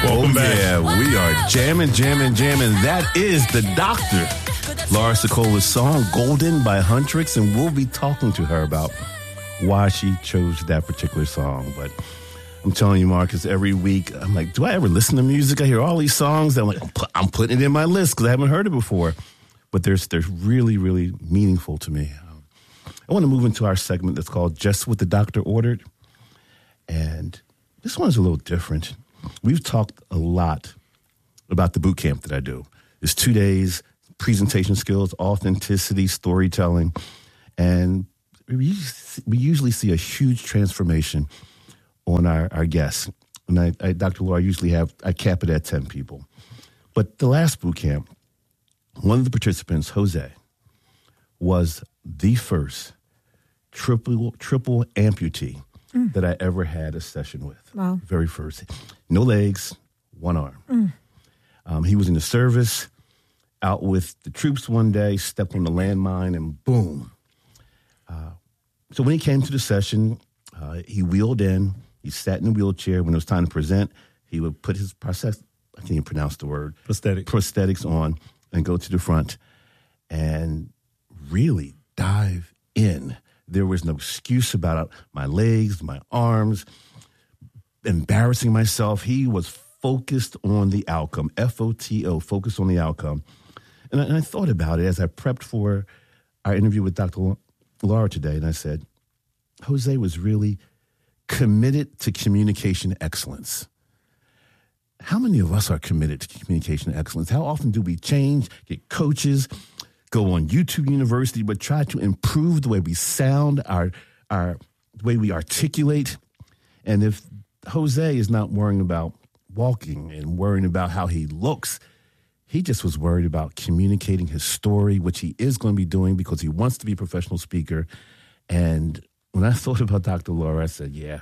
Welcome back. Yeah, we are jamming. That is the Doctor. Laura Sicola's song, Golden by Huntrix, and we'll be talking to her about why she chose that particular song. But I'm telling you, Marcus, every week, I'm like, do I ever listen to music? I hear all these songs. I'm like, I'm putting it in my list because I haven't heard it before. But they're really, really meaningful to me. I want to move into our segment that's called Just What the Doctor Ordered. And this one's a little different. We've talked a lot about the boot camp that I do. It's 2 days, presentation skills, authenticity, storytelling. And we usually see a huge transformation on our guests. And I Dr. Laura, I cap it at 10 people. But the last boot camp, one of the participants, Jose, was the first triple amputee that I ever had a session with. Wow. Very first. No legs, one arm. He was in the service, out with the troops one day, stepped on the landmine, and boom. So when he came to the session, he wheeled in. He sat in a wheelchair. When it was time to present, he would put his I can't even pronounce the word. Prosthetics on and go to the front and really dive in. There was no excuse about it. My legs, my arms, embarrassing myself. He was focused on the outcome, FOTO, focused on the outcome. And I thought about it as I prepped for our interview with Dr. Laura today, and I said, Jose was really committed to communication excellence. How many of us are committed to communication excellence? How often do we change, get coaches, go on YouTube University, but try to improve the way we sound, our the way we articulate? And if Jose is not worrying about walking and worrying about how he looks, he just was worried about communicating his story, which he is going to be doing because he wants to be a professional speaker. And when I thought about Dr. Laura, I said, yeah,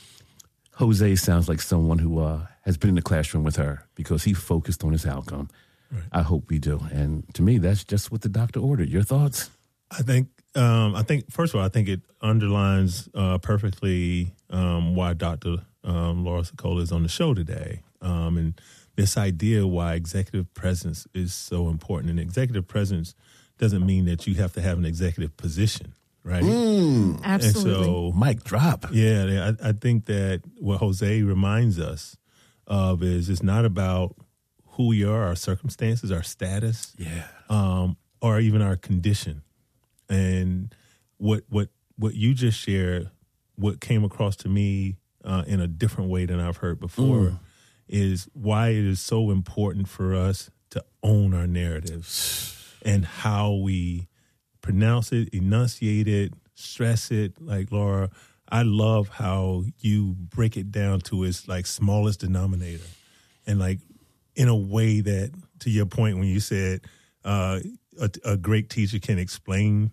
Jose sounds like someone who has been in the classroom with her because he focused on his outcome. Right. I hope we do. And to me, that's just what the doctor ordered. Your thoughts? I think first of all, I think it underlines perfectly why Dr. Laura Sicola is on the show today. And this idea why executive presence is so important. And executive presence doesn't mean that you have to have an executive position, right? Absolutely. And so, mic drop. Yeah, I think that what Jose reminds us of is it's not about who we are, our circumstances, our status, or even our condition. And what you just shared, what came across to me in a different way than I've heard before, is why it is so important for us to own our narratives and how we pronounce it, enunciate it, stress it. Like, Laura, I love how you break it down to its like smallest denominator, and like in a way that, to your point when you said a great teacher can explain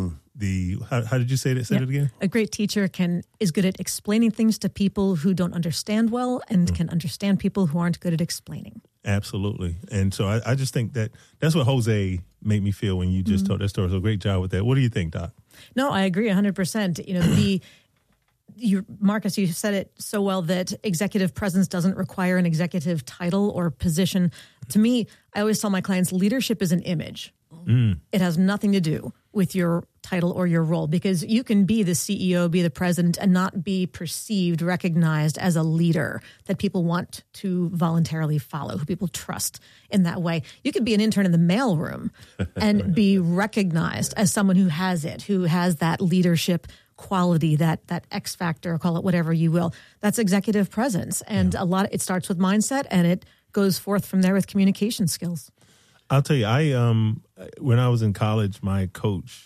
how did you say that? Say it again. A great teacher is good at explaining things to people who don't understand well and can understand people who aren't good at explaining. Absolutely. And so I just think that's what Jose made me feel when you just told that story. So great job with that. What do you think, Doc? No, I agree 100%. You know, Marcus, you said it so well that executive presence doesn't require an executive title or position. To me, I always tell my clients, leadership is an image. It has nothing to do with your title or your role, because you can be the CEO, be the president, and not be perceived, recognized as a leader that people want to voluntarily follow, who people trust in that way. You could be an intern in the mailroom and be recognized as someone who has that leadership quality, that X factor, call it whatever you will. That's executive presence. And it starts with mindset, and it goes forth from there with communication skills. I'll tell you, when I was in college, my coach,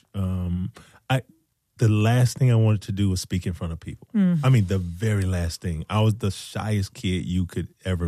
the last thing I wanted to do was speak in front of people. I mean, the very last thing. I was the shyest kid you could ever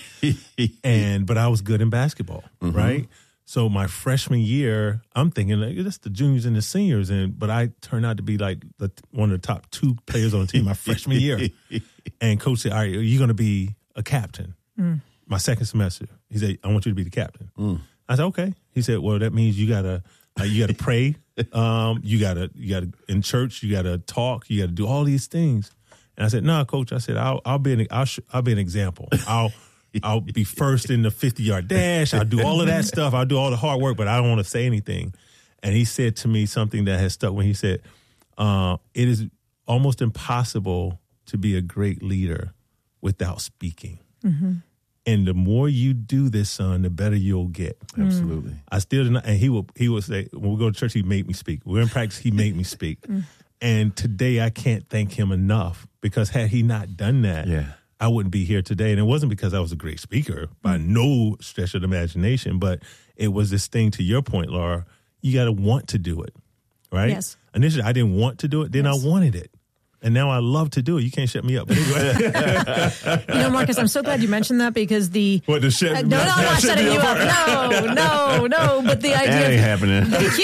meet. But I was good in basketball, right? So my freshman year, I'm thinking, like, that's the juniors and the seniors. But I turned out to be like one of the top 2 players on the team my freshman year. And coach said, all right, are you going to be a captain? My second semester. He said, I want you to be the captain. I said, okay. He said, well, that means you gotta pray. You gotta in church. You gotta talk. You gotta do all these things. And I said, no, coach. I said, I'll be an example. I'll I'll be first in the 50-yard dash. I'll do all of that stuff. I'll do all the hard work, but I don't want to say anything. And he said to me something that has stuck when he said, it is almost impossible to be a great leader without speaking. Mm-hmm. And the more you do this, son, the better you'll get. Absolutely. I still did not, and he would say, when we go to church, he made me speak. We're in practice, he made me speak. And today I can't thank him enough, because had he not done that, I wouldn't be here today. And it wasn't because I was a great speaker by no stretch of the imagination, but it was this thing, to your point, Laura, you got to want to do it, right? Yes. Initially, I didn't want to do it. Then I wanted it. And now I love to do it. You can't shut me up. But anyway. Marcus, I'm so glad you mentioned that, because the... What, the shut No, I'm not shutting you up. No. But the idea... That ain't happening.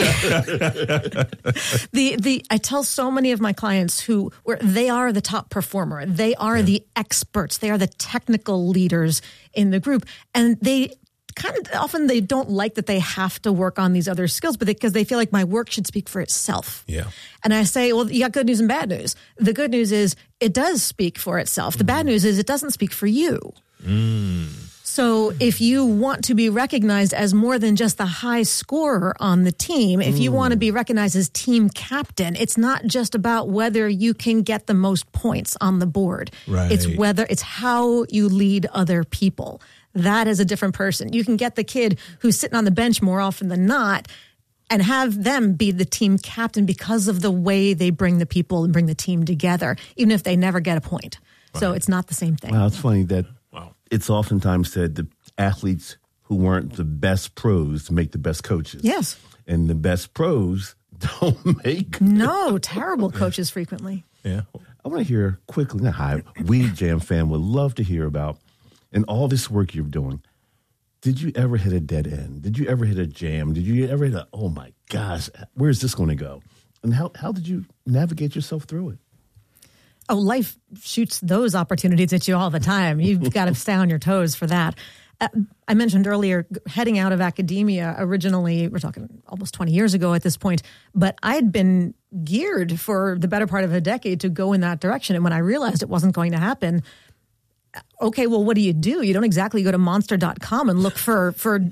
I tell so many of my clients they are the top performer. They are the experts. They are the technical leaders in the group. And they... kind of often they don't like that they have to work on these other skills, but because they feel like my work should speak for itself. Yeah. And I say, well, you got good news and bad news. The good news is it does speak for itself. The bad news is it doesn't speak for you. So if you want to be recognized as more than just the high scorer on the team, if you want to be recognized as team captain, it's not just about whether you can get the most points on the board. Right. It's how you lead other people. That is a different person. You can get the kid who's sitting on the bench more often than not and have them be the team captain because of the way they bring the people and bring the team together, even if they never get a point. Right. So it's not the same thing. Well, it's funny that it's oftentimes said the athletes who weren't the best pros make the best coaches. Yes. And the best pros don't make... No, terrible coaches frequently. Yeah. I want to hear quickly, we Jam fan would love to hear about, in all this work you're doing, did you ever hit a dead end? Did you ever hit a jam? Did you ever hit oh my gosh, where's this going to go? And how did you navigate yourself through it? Oh, life shoots those opportunities at you all the time. You've got to stay on your toes for that. I mentioned earlier, heading out of academia originally, we're talking almost 20 years ago at this point, but I had been geared for the better part of a decade to go in that direction. And when I realized it wasn't going to happen, okay, well, what do? You don't exactly go to monster.com and look for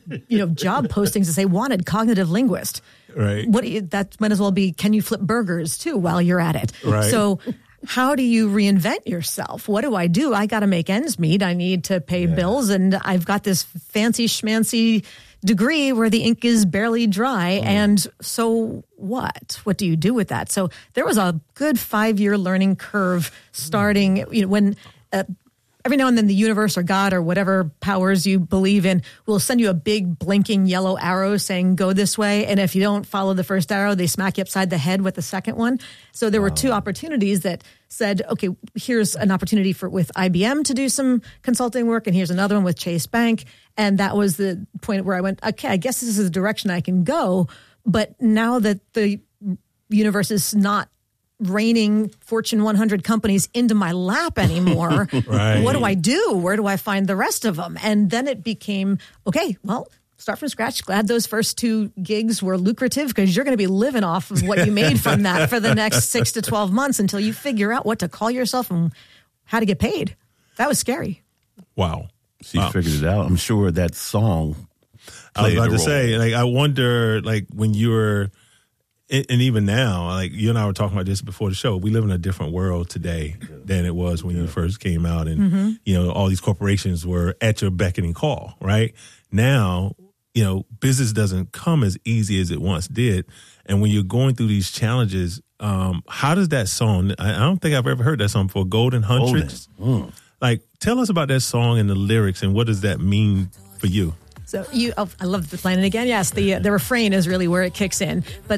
job postings that say wanted cognitive linguist. Right. That might as well be, can you flip burgers too while you're at it? Right. So how do you reinvent yourself? What do? I got to make ends meet. I need to pay bills, and I've got this fancy schmancy degree where the ink is barely dry. And so what? What do you do with that? So there was a good 5-year learning curve starting, when every now and then the universe or God or whatever powers you believe in will send you a big blinking yellow arrow saying, go this way. And if you don't follow the first arrow, they smack you upside the head with the second one. So there were 2 opportunities that said, okay, here's an opportunity with IBM to do some consulting work. And here's another one with Chase Bank. And that was the point where I went, okay, I guess this is the direction I can go. But now that the universe is not raining Fortune 100 companies into my lap anymore. Right. What do I do? Where do I find the rest of them? And then it became, okay, well, start from scratch. Glad those first 2 gigs were lucrative, because you're going to be living off of what you made from that for the next 6 to 12 months until you figure out what to call yourself and how to get paid. That was scary. Wow. She figured it out. I'm sure that song I was about to say, I wonder, when you were... And even now, you and I were talking about this before the show, we live in a different world today than it was when you first came out. And, all these corporations were at your beckoning call, right? Now, business doesn't come as easy as it once did. And when you're going through these challenges, how does that song, I don't think I've ever heard that song before, Golden Hundreds. Tell us about that song and the lyrics, and what does that mean for you? So I love the playing it again. Yes, the refrain is really where it kicks in. But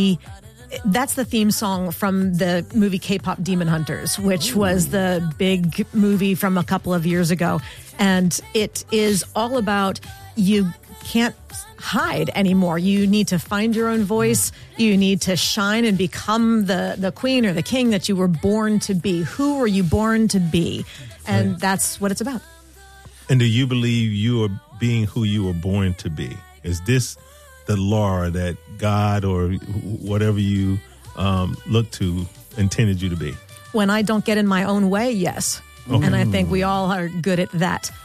that's the theme song from the movie K-pop Demon Hunters, which was the big movie from a couple of years ago. And it is all about you can't hide anymore. You need to find your own voice. You need to shine and become the queen or the king that you were born to be. Who were you born to be? And that's what it's about. And do you believe you are being who you were born to be? Is this the Laura that God or whatever you look to intended you to be? When I don't get in my own way, yes. Okay. And I think we all are good at that.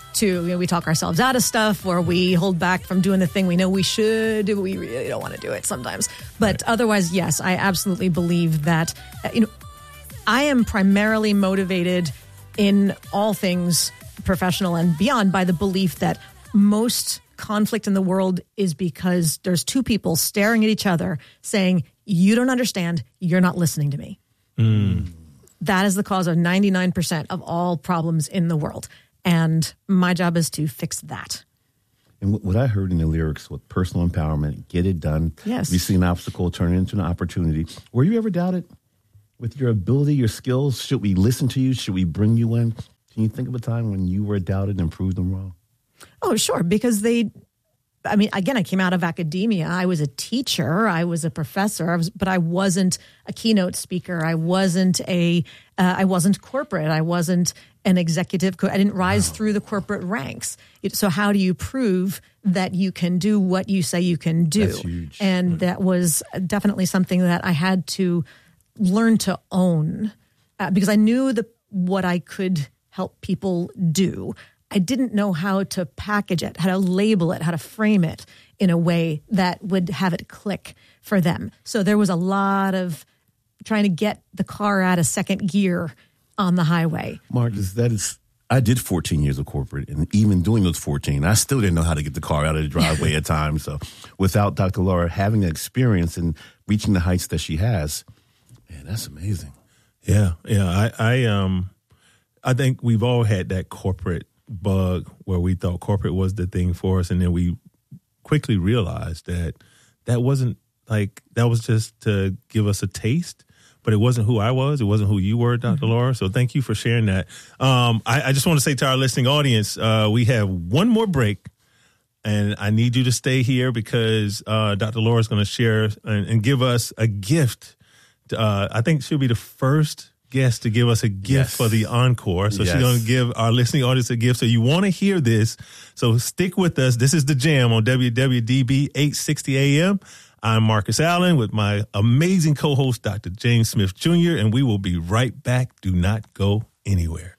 to, we talk ourselves out of stuff, or we hold back from doing the thing we know we should. We really don't want to do it sometimes. But otherwise, yes, I absolutely believe that, I am primarily motivated in all things professional and beyond by the belief that most conflict in the world is because there's two people staring at each other saying, you don't understand, you're not listening to me. That is the cause of 99% of all problems in the world. And my job is to fix that. And what I heard in the lyrics with personal empowerment, get it done. Yes. You see an obstacle, turn it into an opportunity. Were you ever doubted with your ability, your skills? Should we listen to you? Should we bring you in? Can you think of a time when you were doubted and proved them wrong? Oh, sure. Because again, I came out of academia. I was a teacher. I was a professor. But I wasn't a keynote speaker. I wasn't corporate. I wasn't an executive. I didn't rise through the corporate ranks. So how do you prove that you can do what you say you can do? That's huge. And that was definitely something that I had to learn to own because I knew what I could help people do. I didn't know how to package it, how to label it, how to frame it in a way that would have it click for them. So there was a lot of trying to get the car out of second gear on the highway. Marcus, I did 14 years of corporate, and even doing those 14, I still didn't know how to get the car out of the driveway at times. So without Dr. Laura having the experience and reaching the heights that she has, man, that's amazing. Yeah. I think we've all had that corporate bug where we thought corporate was the thing for us, and then we quickly realized that wasn't that was just to give us a taste, but it wasn't who I was. It wasn't who you were, Dr. Laura. So thank you for sharing that. I just want to say to our listening audience, we have one more break, and I need you to stay here because Dr. Laura is going to share and give us a gift. I think she'll be the first guest to give us a gift for the encore. So she's going to give our listening audience a gift. So you want to hear this. So stick with us. This is The Jam on WWDB 860 AM. I'm Marcus Allen with my amazing co-host, Dr. James Smith Jr., and we will be right back. Do not go anywhere.